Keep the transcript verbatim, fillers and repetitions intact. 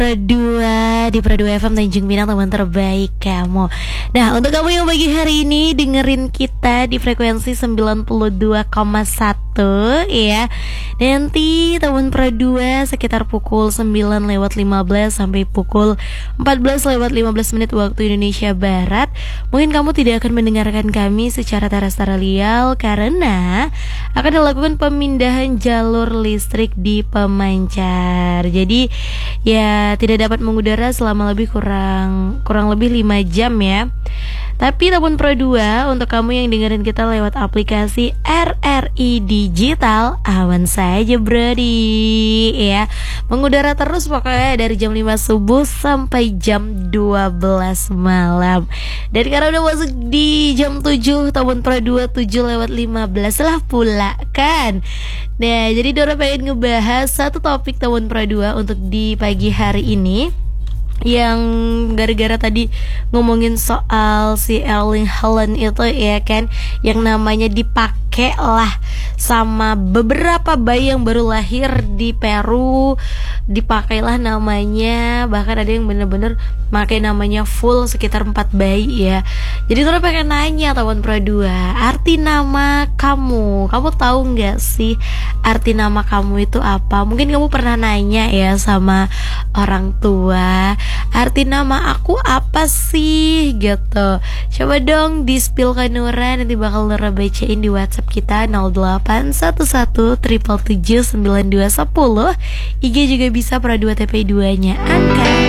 Pro dua di Pro dua F M Tanjung Pinang, teman terbaik kamu. Nah, untuk kamu yang pagi hari ini dengerin kita di frekuensi sembilan puluh dua koma satu ya. Nanti teman Pro dua sekitar pukul sembilan lewat lima belas sampai pukul empat belas lewat lima belas menit waktu Indonesia Barat. Mungkin kamu tidak akan mendengarkan kami secara terestrial karena akan dilakukan pemindahan jalur listrik di pemancar. Jadi ya tidak dapat mengudara selama lebih kurang kurang lebih lima jam ya. Tapi Tabun Pro dua, untuk kamu yang dengerin kita lewat aplikasi R R I Digital, aman saja brody ya. Mengudara terus pokoknya dari jam lima subuh sampai jam dua belas malam. Dan karena udah masuk di jam tujuh, Tabun Pro dua tujuh lewat lima belas lah pula kan. Nah, jadi Dora pengen ngebahas satu topik Tabun Pro dua untuk di pagi hari ini, yang gara-gara tadi ngomongin soal si Erling Haaland itu ya kan, yang namanya dipakai lah sama beberapa bayi yang baru lahir di Peru, dipakailah namanya, bahkan ada yang bener-bener pakai namanya full sekitar empat bayi ya. Jadi tuh pengen nanya Tabun Pro dua, arti nama kamu, kamu tahu nggak sih arti nama kamu itu apa? Mungkin kamu pernah nanya ya sama orang tua, arti nama aku apa sih gitu. Coba dong di spill ke Nura, nanti bakal Nura bacain di WhatsApp kita nol delapan satu satu tujuh tujuh sembilan dua satu nol. I G juga bisa Pro dua T P dua nya angkat.